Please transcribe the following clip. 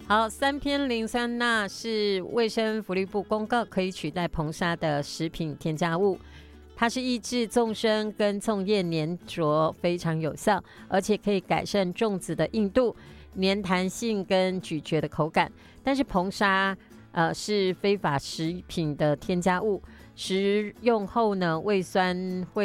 好，3偏磷酸钠是卫生福利部公告可以取代硼砂的食品添加物，它是抑制纵深跟粽叶粘着非常有效，而且可以改善粽子的硬度、粘弹性跟咀嚼的口感。但是硼砂是非法食品的添加物，食用后呢，胃酸会